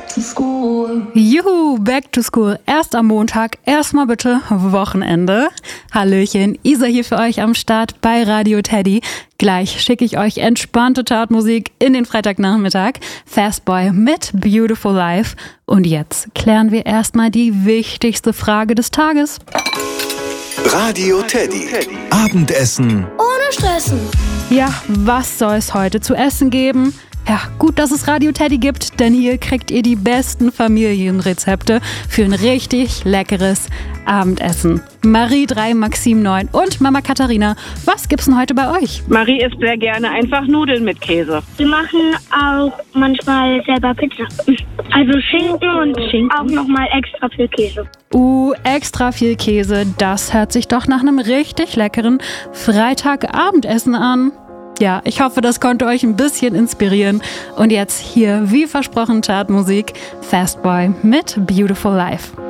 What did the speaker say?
to school. Juhu, back to school. Erst am Montag, erstmal bitte Wochenende. Hallöchen, Isa hier für euch am Start bei Radio Teddy. Gleich schicke ich euch entspannte Chartmusik in den Freitagnachmittag. Fastboy mit Beautiful Life. Und jetzt klären wir erstmal die wichtigste Frage des Tages. Radio Teddy. Abendessen ohne Stressen. Ja, was soll es heute zu essen geben? Ja, gut, dass es Radio Teddy gibt, denn hier kriegt ihr die besten Familienrezepte für ein richtig leckeres Abendessen. Marie 3, Maxim 9 und Mama Katharina, was gibt's denn heute bei euch? Marie isst sehr gerne einfach Nudeln mit Käse. Wir machen auch manchmal selber Pizza. Also Schinken und auch nochmal extra viel Käse. Extra viel Käse, das hört sich doch nach einem richtig leckeren Freitagabendessen an. Ja, ich hoffe, das konnte euch ein bisschen inspirieren. Und jetzt hier, wie versprochen, Chartmusik, Fastboy mit Beautiful Life.